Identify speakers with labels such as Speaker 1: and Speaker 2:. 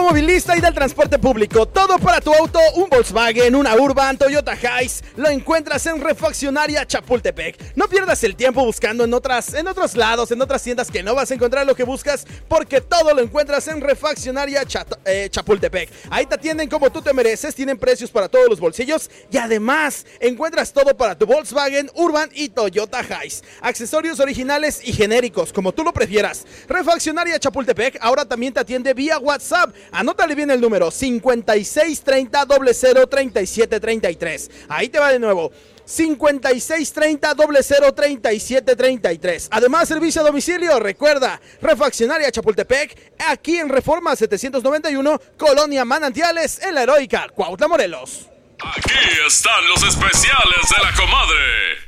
Speaker 1: automovilista y del transporte público. Todo para tu auto, un Volkswagen, una Urban, Toyota Hiace, lo encuentras en Refaccionaria Chapultepec. No pierdas el tiempo buscando en otros lados, en otras tiendas que no vas a encontrar lo que buscas, porque todo lo encuentras en Refaccionaria Chapultepec. Ahí te atienden como tú te mereces, tienen precios para todos los bolsillos y además encuentras todo para tu Volkswagen, Urban y Toyota Hiace. Accesorios originales y genéricos, como tú lo prefieras. Refaccionaria Chapultepec ahora también te atiende vía WhatsApp. Anótale bien el número 5630 00 37 33. Ahí te va de nuevo. 5630 00 37 33. Además, servicio a domicilio. Recuerda, Refaccionaria Chapultepec, aquí en Reforma 791, Colonia Manantiales, en la heroica Cuautla, Morelos.
Speaker 2: Aquí están los especiales de la comadre.